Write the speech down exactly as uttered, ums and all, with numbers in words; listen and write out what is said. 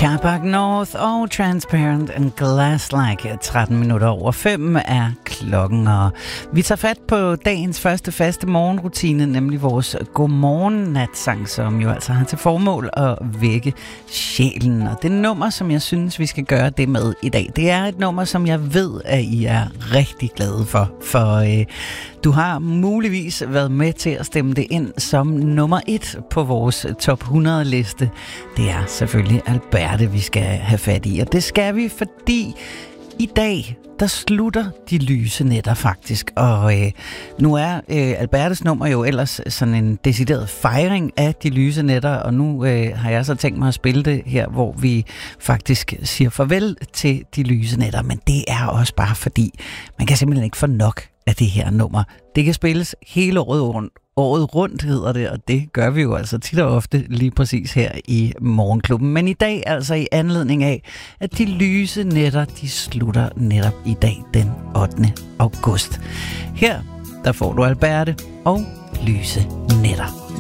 Car Park North og Transparent and Glass Like. tretten minutter over fem er klokken, og vi tager fat på dagens første faste morgenrutine, nemlig vores godmorgen-natsang, som jo altså har til formål at vække sjælen. Og det nummer, som jeg synes, vi skal gøre det med i dag, det er et nummer, som jeg ved, at I er rigtig glade for. For øh, du har muligvis været med til at stemme det ind som nummer et på vores top hundrede liste. Det er selvfølgelig Alberte, vi skal have fat i. Og det skal vi, fordi i dag, der slutter de lyse nætter faktisk. Og øh, nu er øh, Albertes nummer jo ellers sådan en decideret fejring af de lyse nætter. Og nu øh, har jeg så tænkt mig at spille det her, hvor vi faktisk siger farvel til de lyse nætter. Men det er også bare fordi, man kan simpelthen ikke få nok af det her nummer. Det kan spilles hele året rundt. Året rundt hedder det, og det gør vi jo altså tit og ofte lige præcis her i Morgenklubben. Men i dag altså i anledning af, at de lyse nætter, de slutter netop i dag den ottende august. Her, der får du Alberte og lyse nætter.